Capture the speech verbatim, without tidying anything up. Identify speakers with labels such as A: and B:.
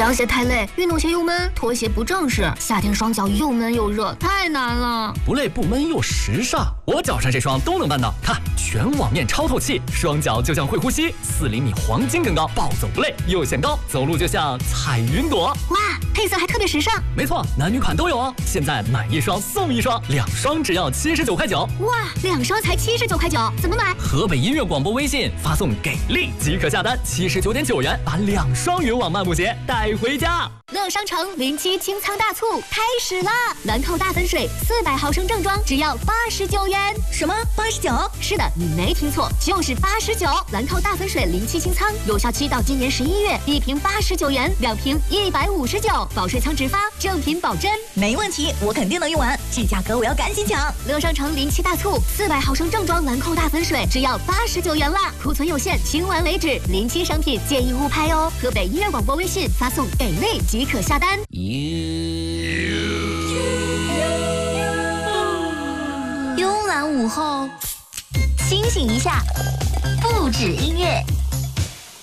A: 凉鞋太累，运动鞋又闷，拖鞋不正式，夏天双脚又闷又热，太难了。
B: 不累不闷又时尚，我脚上这双都能办到。看，全网面超透气，双脚就像会呼吸，四厘米黄金更高，暴走不累，又显高，走路就像踩云朵。
A: 哇，配色还特别时尚。
B: 没错，男女款都有哦。现在买一双送一双，两双只要七十九块九。
A: 哇，两双才七十九块九，怎么买？
B: 河北音乐广播微信发送给力即可下单，七十九点九元把两双云网漫步鞋带回家。
A: 乐商城零七清仓大促开始啦！兰蔻大粉水四百毫升正装只要八十九元。
C: 什么？八十九？
A: 是的，你没听错，就是八十九。兰蔻大粉水零七清仓有效期到今年十一月，一瓶八十九元，两瓶一百五十九，保水仓直发，正品保真。
C: 没问题，我肯定能用完，这价格我要赶紧抢。
A: 乐商城零七大促，四百毫升正装兰蔻大粉水只要八十九元啦，库存有限，清完为止。零七商品建议勿拍哦。河北音乐广播微信发送给力即可下单。慵懒午后，清醒一下，不止音乐。